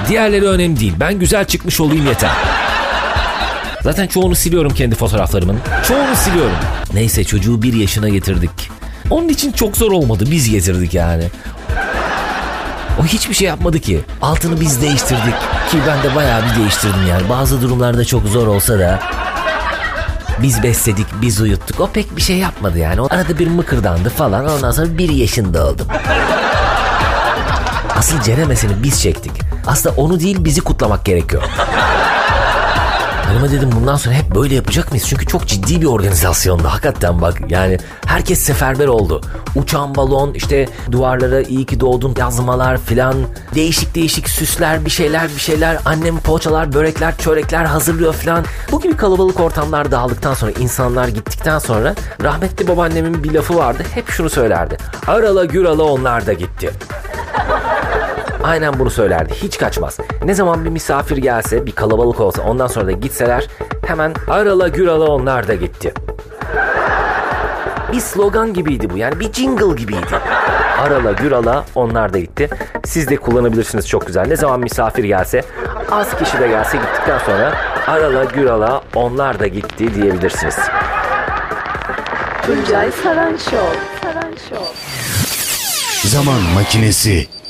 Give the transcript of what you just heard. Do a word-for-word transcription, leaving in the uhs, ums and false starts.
Diğerleri önemli değil. Ben güzel çıkmış olayım yeter. Zaten çoğunu siliyorum kendi fotoğraflarımın. Çoğunu siliyorum. Neyse çocuğu bir yaşına getirdik. Onun için çok zor olmadı. Biz getirdik yani. O hiçbir şey yapmadı ki. Altını biz değiştirdik. Ki ben de bayağı bir değiştirdim yani. Bazı durumlarda çok zor olsa da biz besledik, biz uyuttuk. O pek bir şey yapmadı yani. O arada bir mıkırdandı falan. Ondan sonra bir yaşında oldum. Asıl ceremesini biz çektik. Aslında onu değil bizi kutlamak gerekiyor. Hanıma dedim bundan sonra hep böyle yapacak mıyız? Çünkü çok ciddi bir organizasyondu hakikaten bak. Yani herkes seferber oldu. Uçan balon, işte duvarlara iyi ki doğdun yazmalar filan. Değişik değişik süsler, bir şeyler bir şeyler. Annem poğaçalar, börekler, çörekler hazırlıyor filan. Bu gibi kalabalık ortamlar dağıldıktan sonra, insanlar gittikten sonra rahmetli babaannemin bir lafı vardı. Hep şunu söylerdi. Arala gürala onlar da gitti. Aynen bunu söylerdi. Hiç kaçmaz. Ne zaman bir misafir gelse, bir kalabalık olsa, ondan sonra da gitseler hemen arala gürala onlar da gitti. Bir slogan gibiydi bu. Yani bir jingle gibiydi. Arala gürala onlar da gitti. Siz de kullanabilirsiniz çok güzel. Ne zaman misafir gelse, az kişi de gelse gittikten sonra arala gürala onlar da gitti diyebilirsiniz. Tuncay Saran Show. Saran Show. Zaman Makinesi.